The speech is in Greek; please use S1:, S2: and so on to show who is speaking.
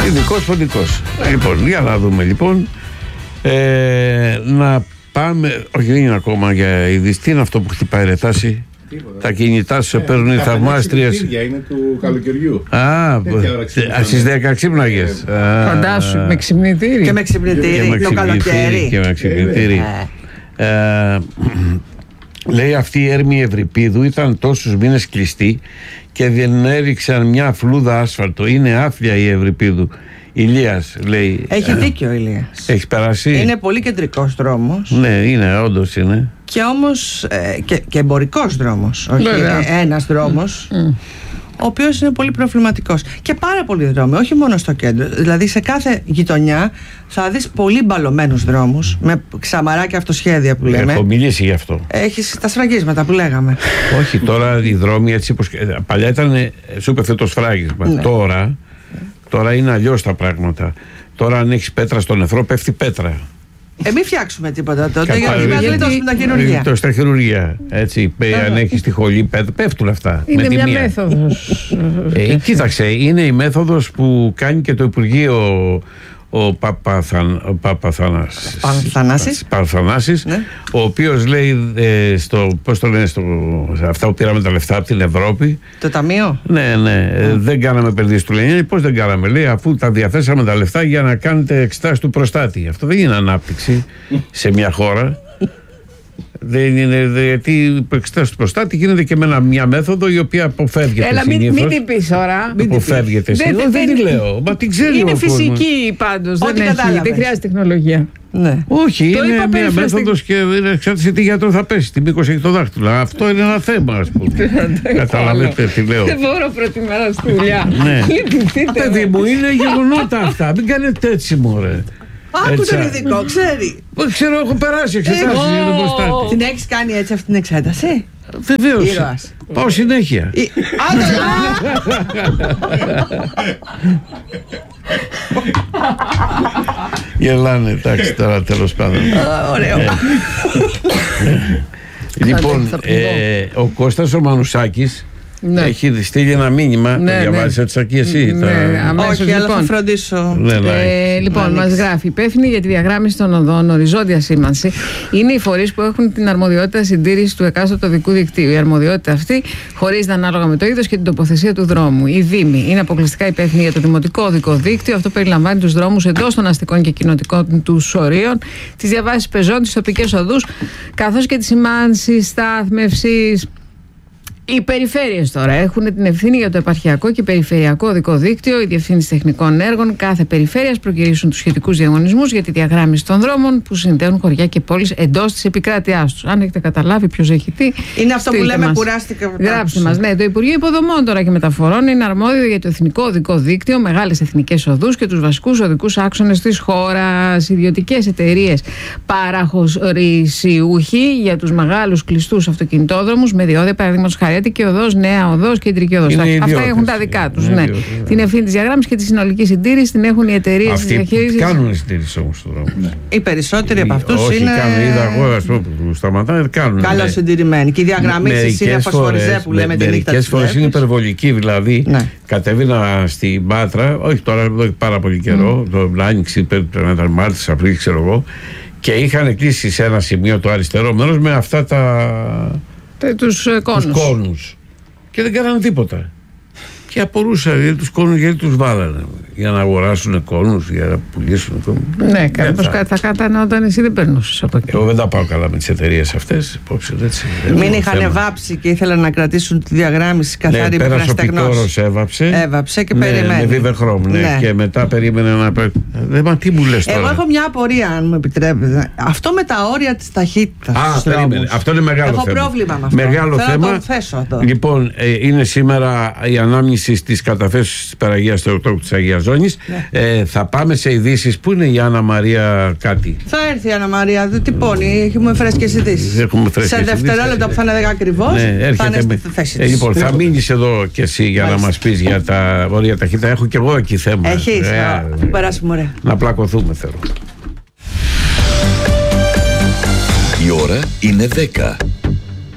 S1: Ειδικός. Λοιπόν, για να δούμε λοιπόν. Να πάμε. Όχι, δεν είναι ακόμα για ειδήσεις. Τι είναι αυτό που χτυπάει ρε Τάση? Τα κινητά σου παίρνουν οι θαυμάστριες.
S2: Είναι του καλοκαιριού.
S1: Στις 10 ξύπναγες.
S3: Φαντάσου, με ξυπνητήρι.
S4: Και με ξυπνητήρι το καλοκαίρι.
S1: Και με ξυπνητήρι. Λέει αυτή η έρμη Ευρυπίδου ήταν τόσους μήνες κλειστή και δεν έριξαν μια φλούδα άσφαλτο. Είναι άφλια η Ευρυπίδου. Ηλίας λέει.
S4: Έχει δίκιο ο Ηλίας.
S1: Έχει περάσει.
S4: Είναι πολύ κεντρικός δρόμος.
S1: Ναι, είναι, όντως είναι.
S4: Και όμως και εμπορικός δρόμος. Όχι ένας δρόμος. Ο οποίος είναι πολύ προβληματικός. Και πάρα πολλοί δρόμοι, όχι μόνο στο κέντρο. Δηλαδή σε κάθε γειτονιά θα δεις πολύ μπαλωμένους δρόμους με ξαμαράκια αυτοσχέδια που λέμε.
S1: Έχω μιλήσει γι' αυτό.
S4: Έχεις τα σφραγίσματα που λέγαμε.
S1: Όχι, τώρα οι δρόμοι έτσι παλιά ήταν σου πέφτει το σφράγισμα. Ναι. Τώρα είναι αλλιώς τα πράγματα. Τώρα αν έχεις πέτρα στον νεφρό πέφτει πέτρα.
S4: Μην φτιάξουμε τίποτα τότε γιατί να γλιτώσουμε τα χειρουργία.
S1: Στα χειρουργία. Έτσι, αν έχεις τη χολή πέφτουν αυτά.
S3: Είναι μια μέθοδος.
S1: Κοίταξε, είναι η μέθοδος που κάνει και το Υπουργείο ο Παρθανάσης, ναι. Ο οποίος λέει πώς το λένε αυτά που πήραμε τα λεφτά από την Ευρώπη.
S4: Το ταμείο.
S1: Ναι, δεν κάναμε επενδύσεις του Λενίνη. Πώς δεν κάναμε? Λέει αφού τα διαθέσαμε τα λεφτά για να κάνετε εξετάσεις του προστάτη. Αυτό δεν είναι ανάπτυξη σε μια χώρα. Δεν είναι, γιατί η εξετάση του προστάτη γίνεται και με μια μέθοδο η οποία αποφεύγεται συνήθως.
S3: Μην την πεις ώρα.
S1: Αποφεύγεται συνήθως. Δεν την λέω. Μα την ξέρει.
S3: Είναι φυσική πάντως. Δεν χρειάζεται τεχνολογία.
S1: Ναι. Όχι, είναι μια μέθοδος και εξάρτηση τι γιατρό θα πέσει. Τι μήκος έχει το δάχτυλο. Αυτό είναι ένα θέμα, ας πούμε. Καταλαβαίνετε τι λέω.
S3: Δεν μπορώ πρώτη μέρα στη δουλειά.
S1: Παιδί μου, είναι γεγονότα αυτά. Μην κάνετε έτσι, μωρέ.
S4: Άκου τον ειδικό, ξέρει.
S1: Ξέρω, έχω περάσει εξετάσεις για τον προστάτη.
S4: Την έχεις κάνει έτσι αυτή την εξέταση?
S1: Βεβαίως. Πάω συνέχεια. Γελάνε, εντάξει, τώρα τέλος πάντων.
S4: Ωραίο.
S1: Λοιπόν, ο Κώστας ο Μανουσάκης έχει στείλει ένα μήνυμα. Το διαβάζεις έτσι εκεί εσύ?
S4: Όχι, αλλά θα φροντίσω.
S3: Λοιπόν, μας γράφει: υπεύθυνοι για τη διαγράμμιση των οδών, οριζόντια σήμανση, είναι οι φορείς που έχουν την αρμοδιότητα συντήρησης του εκάστοτε οδικού δικτύου. Η αρμοδιότητα αυτή χωρίζεται ανάλογα με το είδος και την τοποθεσία του δρόμου. Οι Δήμοι είναι αποκλειστικά υπεύθυνοι για το δημοτικό οδικό δίκτυο. Αυτό περιλαμβάνει τους δρόμους εντός των αστικών και κοινοτικών του ορίων, τις διαβάσεις πεζών, τις τοπικές οδούς, καθώς και τις σημάνσεις στάθμευσης. Οι περιφέρειες τώρα έχουν την ευθύνη για το επαρχιακό και περιφερειακό οδικό δίκτυο. Οι διευθύνσεις τεχνικών έργων κάθε περιφέρειας προκυρήσουν τους σχετικούς διαγωνισμούς για τη διαγράμμιση των δρόμων που συνδέουν χωριά και πόλεις εντός της επικράτειάς τους. Αν έχετε καταλάβει ποιος έχει τι.
S4: Είναι αυτό που λέμε, κουράστηκα.
S3: Γράψτε μας. Ναι, το Υπουργείο Υποδομών τώρα και Μεταφορών είναι αρμόδιο για το εθνικό οδικό δίκτυο, μεγάλες εθνικές οδούς και τους βασικούς οδικούς άξονες της χώρας. Ιδιωτικές εταιρείες παραχωρησιούχοι για τους μεγάλους κλειστούς αυτοκινητόδρομους με διόδια, παραδείγματος χάρη και οδός, νέα οδός, κεντρική οδός. Αυτά έχουν τα δικά τους. Ναι. Την ευθύνη της διαγράμμισης και τη συνολική συντήρηση την έχουν οι εταιρείες της διαχείρισης.
S1: Κάνουν συντήρηση όμως στο δρόμο.
S4: Οι περισσότεροι από αυτούς
S1: όχι,
S4: είναι.
S1: Είδα εγώ, ας πούμε, που σταματάνε, κάνουν.
S4: Καλά συντηρημένοι. Και οι διαγραμμίσεις είναι φωσφοριζέ που λέμε την νύχτα.
S1: Μερικές φορές είναι υπερβολική. Δηλαδή, κατέβηνα στην Πάτρα, όχι τώρα, εδώ έχει πάρα πολύ καιρό, το Άνοιξη, πρέπει να ήταν Μάρτης, Απρίλη, ξέρω εγώ, και είχαν κλείσει σε ένα σημείο το αριστερό μέρος με αυτά
S3: τους κόνους.
S1: Και δεν κάνανε τίποτα. Και απορούσα τους κόνους γιατί τους βάλανε. Για να αγοράσουν κόνους, για να πουλήσουν κόνους.
S3: Ναι, κάπως κάτι θα κάτανε όταν εσύ δεν περνούσες από εκεί.
S1: Εγώ δεν τα πάω καλά με τις εταιρείες αυτές.
S4: Μην είχαν βάψει και ήθελαν να κρατήσουν τη διαγράμμιση καθαρή που ήταν στεγνός. Έβαψε και περίμενε.
S1: Με Viverchrome, ναι. Και μετά περίμενε να. Μα τι μου λες τώρα?
S4: Εγώ έχω μια απορία, αν μου επιτρέπετε. Αυτό με τα όρια της ταχύτητας.
S1: Περίμενε. Αυτό είναι μεγάλο θέμα.
S4: Έχω πρόβλημα με αυτό.
S1: Μεγάλο θέμα. Λοιπόν, είναι σήμερα η ανάμνηση της καταθέσεως της Περαγίας Θεοτόκου της Αγίας Ζώνης. Θα πάμε σε ειδήσεις. Πού είναι η Άννα Μαρία κάτι?
S4: Θα έρθει η Άννα Μαρία, δεν τυπώνει. Έχουμε φρέσκες ειδήσεις. Σε δευτερόλεπτα που θα είναι 10 ακριβώς, θα είναι στη θέση της.
S1: Λοιπόν, θα μείνεις εδώ κι εσύ για να μας πεις για τα όρια ταχύτητα. Έχω κι εγώ εκεί θέμα.
S4: Έχεις, θα περάσουμε ωραία.
S1: Να πλακωθούμε θέλω.
S5: Η ώρα είναι 10.